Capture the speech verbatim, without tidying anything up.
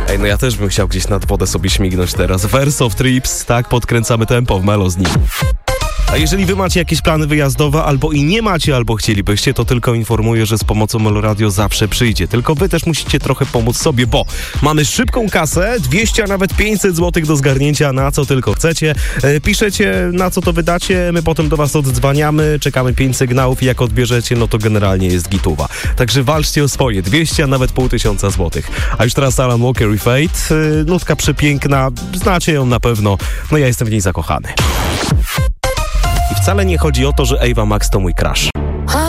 Ej, no ja też bym chciał gdzieś nad wodę sobie śmignąć teraz. Verse of Trips, tak, podkręcamy tempo w Melo z nim. A jeżeli wy macie jakieś plany wyjazdowe, albo i nie macie, albo chcielibyście, to tylko informuję, że z pomocą Melo Radio zawsze przyjdzie. Tylko wy też musicie trochę pomóc sobie, bo mamy szybką kasę, dwieście, a nawet pięćset złotych do zgarnięcia, na co tylko chcecie. E, piszecie, na co to wydacie, my potem do was oddzwaniamy, czekamy pięć sygnałów i jak odbierzecie, no to generalnie jest gituwa. Także walczcie o swoje, dwieście, a nawet pół tysiąca złotych. A już teraz Alan Walker i Fate, e, nutka przepiękna, znacie ją na pewno, no ja jestem w niej zakochany. I wcale nie chodzi o to, że Ava Max to mój crush.